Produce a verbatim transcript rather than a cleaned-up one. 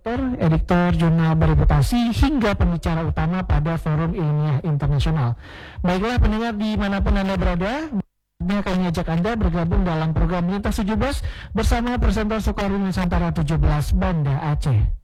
editor jurnal bereputasi, hingga pembicara utama pada forum ilmiah internasional. Baiklah pendengar dimanapun Anda berada, kami ajak Anda bergabung dalam program Lintas tujuh belas bersama presenter Sukhari Nusantara tujuh belas Banda Aceh.